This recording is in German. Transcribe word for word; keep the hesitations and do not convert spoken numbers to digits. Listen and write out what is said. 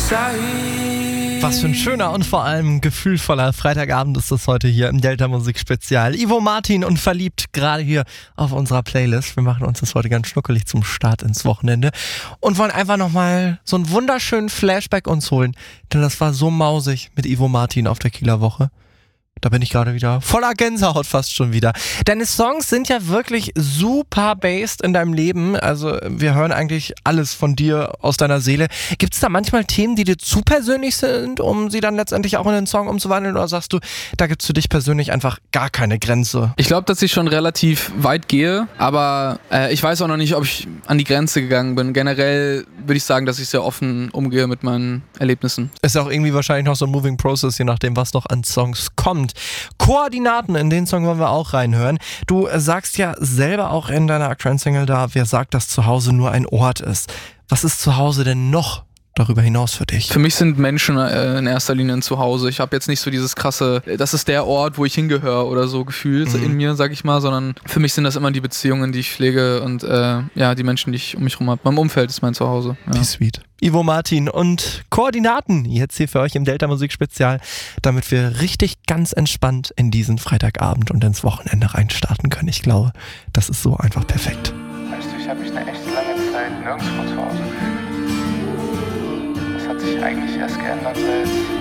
Was für ein schöner und vor allem gefühlvoller Freitagabend ist das heute hier im Delta Musik Spezial. Ivo Martin und Verliebt gerade hier auf unserer Playlist. Wir machen uns das heute ganz schnuckelig zum Start ins Wochenende und wollen einfach nochmal so einen wunderschönen Flashback uns holen, denn das war so mausig mit Ivo Martin auf der Kieler Woche. Da bin ich gerade wieder voller Gänsehaut fast schon wieder. Deine Songs sind ja wirklich super based in deinem Leben. Also wir hören eigentlich alles von dir aus deiner Seele. Gibt es da manchmal Themen, die dir zu persönlich sind, um sie dann letztendlich auch in einen Song umzuwandeln? Oder sagst du, da gibt es für dich persönlich einfach gar keine Grenze? Ich glaube, dass ich schon relativ weit gehe, aber äh, ich weiß auch noch nicht, ob ich an die Grenze gegangen bin. Generell würde ich sagen, dass ich sehr offen umgehe mit meinen Erlebnissen. Ist auch irgendwie wahrscheinlich noch so ein Moving Process, je nachdem, was noch an Songs kommt. Koordinaten, in den Song wollen wir auch reinhören. Du sagst ja selber auch in deiner aktuellen Single da, wer sagt, dass zu Hause nur ein Ort ist. Was ist zu Hause denn noch darüber hinaus für dich? Für mich sind Menschen äh, in erster Linie ein Zuhause. Ich habe jetzt nicht so dieses krasse, das ist der Ort, wo ich hingehöre oder so gefühlt mhm. in mir, sag ich mal, sondern für mich sind das immer die Beziehungen, die ich pflege und äh, ja, die Menschen, die ich um mich herum habe. Mein Umfeld ist mein Zuhause. Ja. Wie sweet. Ivo Martin und Koordinaten jetzt hier für euch im Delta Musik Spezial, damit wir richtig ganz entspannt in diesen Freitagabend und ins Wochenende reinstarten können. Ich glaube, das ist so einfach perfekt. Weißt du, ich habe mich eine echt lange Zeit nirgendwo zu Hause gefühlt. Das hat sich eigentlich erst geändert, seit